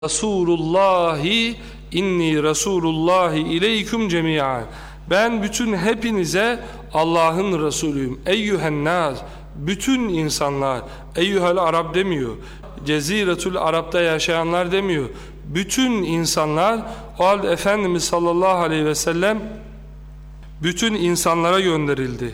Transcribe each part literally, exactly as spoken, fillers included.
Resulullahi inni Resulullahi ileyküm cemiyan. Ben bütün hepinize Allah'ın Resulüyüm. Eyyühen nas, bütün insanlar. Eyyühel Arab demiyor. Ceziretül Arap'ta yaşayanlar demiyor. Bütün insanlar. O halde Efendimiz sallallahu aleyhi ve sellem bütün insanlara gönderildi.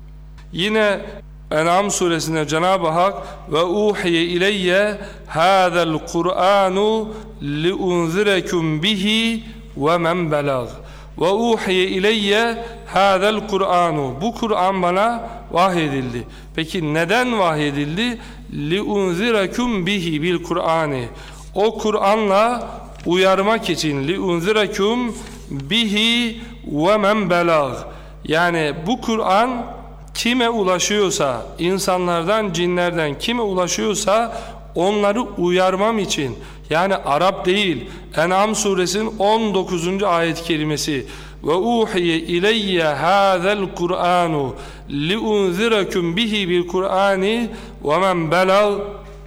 Yine En'am suresinde Cenab-ı Hak ve uhiye ileyye hâzel Kur'anu liunzirekum bihi ve men belag ve uhiye ileyye hâzel Kur'anu, bu Kur'an bana vahyedildi. Peki neden vahyedildi? liunzirekum bihi, bil Kur'an'ı, o Kur'an'la uyarmak için. liunzirekum bihi ve men belag, yani bu Kur'an kime ulaşıyorsa, insanlardan, cinlerden kime ulaşıyorsa onları uyarmam için. Yani Arap değil. En'am suresinin on dokuzuncu ayet-i kerimesi ve uhiye ileyye hâzel Kur'anu liunzirekum bihi bil Kur'ani ve men belag,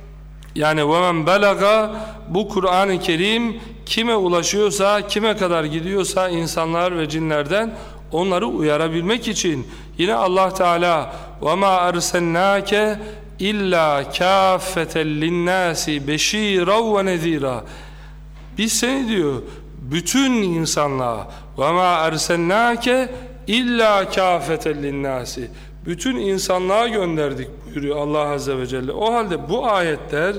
yani ve men belaga, bu Kur'an-ı Kerim kime ulaşıyorsa, kime kadar gidiyorsa insanlar ve cinlerden onları uyarabilmek için. Yine Allah Teala وَمَا أَرْسَلْنَاكَ إِلَّا كَافَّةً لِلنَّاسِ بَشِيرًا وَنَذِيرًا. Biz seni diyor bütün insanlığa وَمَا أَرْسَلْنَاكَ إِلَّا كَافَّةً لِلنَّاسِ, bütün insanlığa gönderdik buyuruyor Allah Azze ve Celle. O halde bu ayetler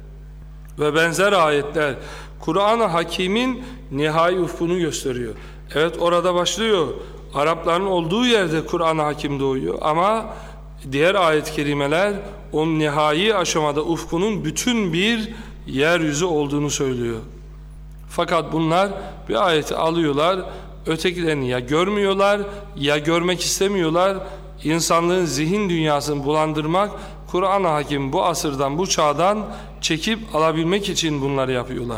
ve benzer ayetler Kur'an-ı Hakîm'in nihai ufkunu gösteriyor. Evet, orada başlıyor. Arapların olduğu yerde Kur'an-ı Hakim doğuyor ama diğer ayet-i kerimeler o nihai aşamada ufkunun bütün bir yeryüzü olduğunu söylüyor. Fakat bunlar bir ayeti alıyorlar, ötekilerini ya görmüyorlar ya görmek istemiyorlar. İnsanlığın zihin dünyasını bulandırmak, Kur'an-ı Hakim bu asırdan, bu çağdan çekip alabilmek için bunları yapıyorlar.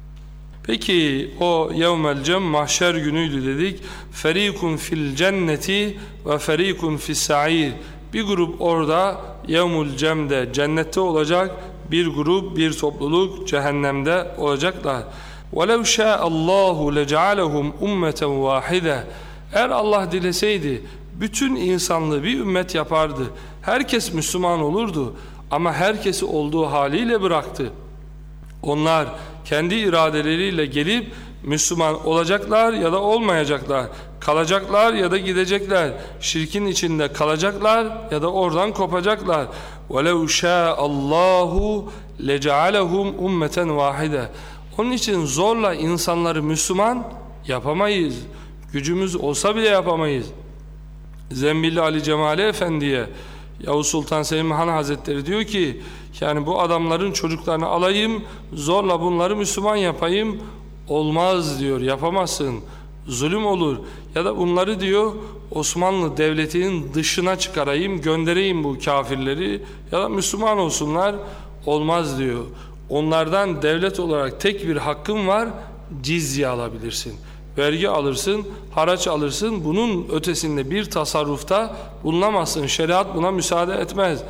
Peki o yevmel cem, mahşer günüydü dedik. Ferikun fil cenneti ve ferikun fis sa'ir. Bir grup orada yevmul cem'de cennette olacak, bir grup, bir topluluk cehennemde olacaklar. وَلَوْ شَاءَ اللّٰهُ لَجَعَلَهُمْ اُمَّةً وَاحِدًا. Eğer Allah dileseydi bütün insanlığı bir ümmet yapardı. Herkes Müslüman olurdu ama herkesi olduğu haliyle bıraktı. Onlar kendi iradeleriyle gelip Müslüman olacaklar ya da olmayacaklar, kalacaklar ya da gidecekler, şirkin içinde kalacaklar ya da oradan kopacaklar. وَلَوْ شَاءَ اللّٰهُ لَجَعَلَهُمْ اُمَّةً وَاحِدًا. Onun için zorla insanları Müslüman yapamayız. Gücümüz olsa bile yapamayız. Zembilli Ali Cemali Efendi'ye Yavuz Sultan Selim Han Hazretleri diyor ki, yani bu adamların çocuklarını alayım, zorla bunları Müslüman yapayım, olmaz diyor, yapamazsın, zulüm olur. Ya da bunları diyor Osmanlı Devleti'nin dışına çıkarayım, göndereyim bu kafirleri ya da Müslüman olsunlar, olmaz diyor. Onlardan devlet olarak tek bir hakkın var, cizye alabilirsin. Vergi alırsın, haraç alırsın, bunun ötesinde bir tasarrufta bulunamazsın. Şeriat buna müsaade etmez.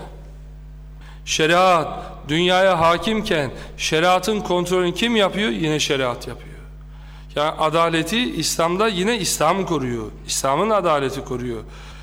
Şeriat dünyaya hakimken şeriatın kontrolünü kim yapıyor? Yine şeriat yapıyor. Yani adaleti İslam'da yine İslam koruyor. İslam'ın adaleti koruyor.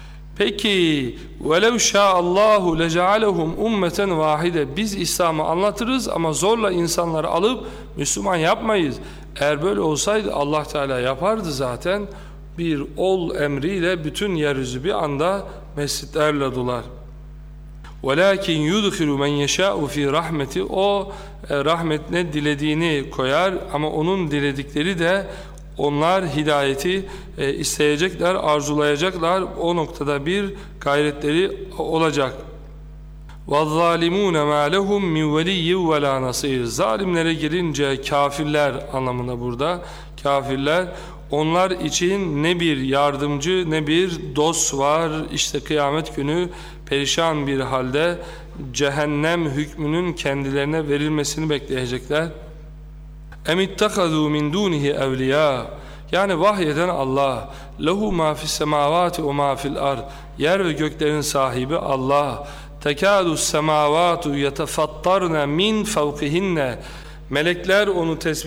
Peki وَلَوْ شَاءَ اللّٰهُ لَجَعَلَهُمْ اُمَّةً وَاحِدًا. Biz İslam'ı anlatırız ama zorla insanları alıp Müslüman yapmayız. Eğer böyle olsaydı Allah Teala yapardı zaten. Bir ol emriyle bütün yeryüzü bir anda mescitlerle dolar. وَلَاكِنْ يُدْخِلُ مَنْ يَشَاءُ فِي rahmeti. O e, rahmetine dilediğini koyar ama onun diledikleri de onlar hidayeti e, isteyecekler, arzulayacaklar. O noktada bir gayretleri olacak. وَالظَّالِمُونَ مَا لَهُمْ مِنْ وَلِيٍّ وَلَا نَصِيرٍ. Zalimlere gelince kafirler anlamında burada. Kafirler, onlar için ne bir yardımcı ne bir dost var. İşte kıyamet günü perişan bir halde cehennem hükmünün kendilerine verilmesini bekleyecekler. اَمِتَّخَذُوا مِنْ دُونِهِ اَوْلِيَا. Yani vahyeden Allah. لَهُ مَا فِي السَّمَاوَاتِ وَمَا فِي الْأَرْضِ. Yer ve göklerin sahibi Allah. تَكَادُ السَّمَاوَاتُ يَتَفَطَّرْنَ مِنْ فَوْقِهِنَّ. Melekler onu tesbih